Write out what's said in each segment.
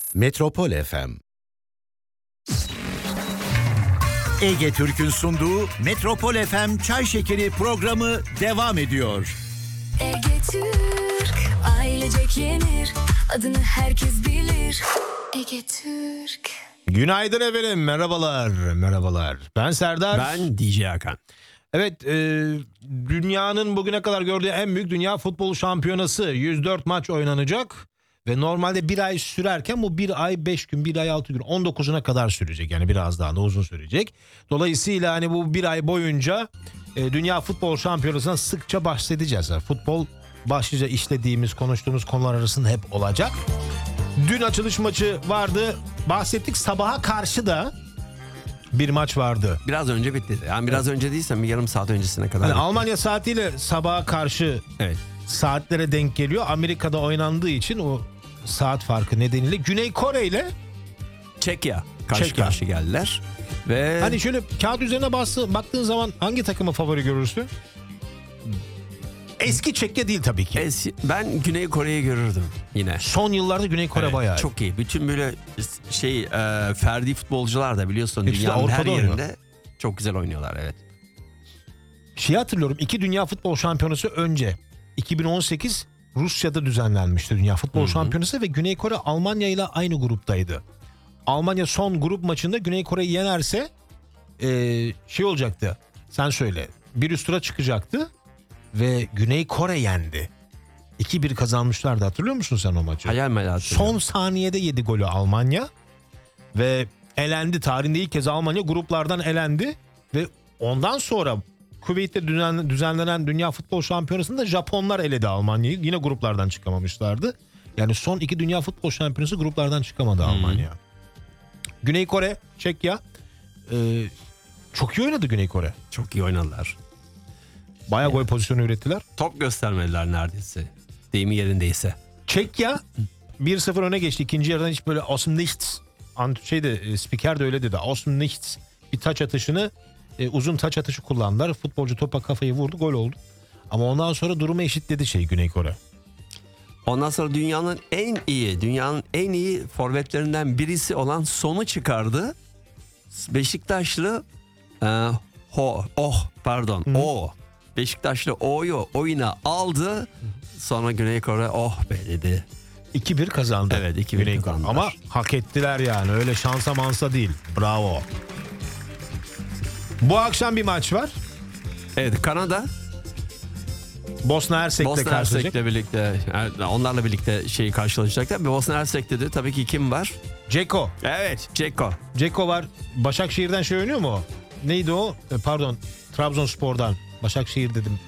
Metropol FM. Ege Türk'ün sunduğu Metropol FM Çay Şekeri programı devam ediyor. Ege Türk, ailecek yenir, adını herkes bilir. Ege Türk. Günaydın efendim, merhabalar. Ben Serdar. Ben DJ Hakan. Evet, dünyanın bugüne kadar gördüğü en büyük dünya futbol şampiyonası 104 maç oynanacak. Ve normalde bir ay sürerken bu bir ay 5 gün, bir ay 6 gün, 19'una kadar sürecek. Yani biraz daha da uzun sürecek. Dolayısıyla hani bu bir ay boyunca dünya futbol şampiyonasından sıkça bahsedeceğiz. Yani futbol başlıca işlediğimiz, konuştuğumuz konular arasında hep olacak. Dün açılış maçı vardı. Bahsettik, sabaha karşı da bir maç vardı. Biraz önce bitti. Yani biraz önce değilse bir yarım saat öncesine kadar. Yani Almanya saatiyle sabaha karşı saatlere denk geliyor. Amerika'da oynandığı için o saat farkı nedeniyle Güney Kore ile Çekya karşı geldiler. Ve hani şöyle kağıt üzerine baktığın zaman hangi takımı favori görürsün? Eski Çekya değil tabii ki. Ben Güney Kore'yi görürdüm yine. Son yıllarda Güney Kore bayağı. Çok iyi. Bütün böyle ferdi futbolcular da biliyorsun hepsi dünyanın her Avrupa'da yerinde oynuyor. çok güzel oynuyorlar, evet. Hatırlıyorum, 2 dünya futbol şampiyonası önce 2018 Rusya'da düzenlenmişti dünya futbol şampiyonası ve Güney Kore Almanya ile aynı gruptaydı. Almanya son grup maçında Güney Kore'yi yenerse olacaktı. Sen söyle. Bir üst tura çıkacaktı ve Güney Kore yendi. 2-1 kazanmışlardı, hatırlıyor musun sen o maçı? Hayal meyal. Son saniyede yedi golü Almanya ve elendi. Tarihinde ilk kez Almanya gruplardan elendi ve ondan sonra Kuveyt'te düzenlenen Dünya Futbol Şampiyonası'nda Japonlar eledi Almanya'yı. Yine gruplardan çıkamamışlardı. Yani son 2 Dünya Futbol Şampiyonası gruplardan çıkamadı Almanya. Güney Kore, Çekya çok iyi oynadı Güney Kore. Çok iyi oynadılar. Bayağı gol pozisyonu ürettiler. Top göstermediler neredeyse. Deyimi yerindeyse. Çekya 1-0 öne geçti. İkinci yarıdan hiç böyle aus dem nichts. Spiker de öyle dedi. Aus dem nichts. Bir taç atışını, uzun taç atışı kullandılar. Futbolcu topa kafayı vurdu, gol oldu. Ama ondan sonra durumu eşitledi Güney Kore. Ondan sonra dünyanın en iyi forvetlerinden birisi olan Son'u çıkardı. Beşiktaşlı Beşiktaşlı O'yu oyuna aldı. Sonra Güney Kore be dedi. 2-1 kazandı. Evet, 2-1 kazandılar. Ama hak ettiler yani. Öyle şansa mansa değil. Bravo. Bu akşam bir maç var. Evet, Kanada Bosna Hersek'le karşılaşacak. birlikte, onlarla birlikte karşılaşacaklar. Bosna Hersek'te de tabii ki kim var? Dzeko. Evet, Dzeko. Dzeko var. Başakşehir'den oynuyor mu o? Neydi o? Trabzonspor'dan. Başakşehir dedim.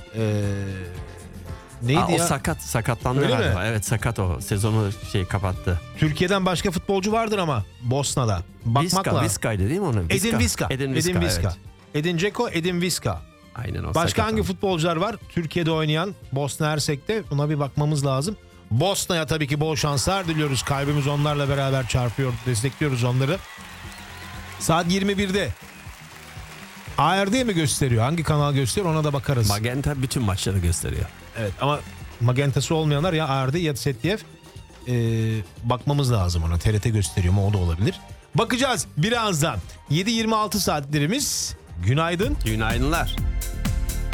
Neydi ya? O sakatlandı Öyle galiba. mi? Evet, sakat o. Sezonu kapattı. Türkiye'den başka futbolcu vardır ama Bosna'da. Bakmak lazım. Vizca'ydı değil mi onun? Edin Visca. Evet. Edin Dzeko, Edin Visca. Aynen o. Başka hangi futbolcular var Türkiye'de oynayan Bosna Hersek'te? Buna bir bakmamız lazım. Bosna'ya tabii ki bol şanslar diliyoruz. Kalbimiz onlarla beraber çarpıyor. Destekliyoruz onları. Saat 21'de. ARD mi gösteriyor? Hangi kanal gösteriyor? Ona da bakarız. Magenta bütün maçları gösteriyor. Evet, ama Magenta'sı olmayanlar ya ARD ya ZDF. Bakmamız lazım ona. TRT gösteriyor mu? O da olabilir. Bakacağız birazdan. 7:26 saatlerimiz. Günaydın. Günaydınlar.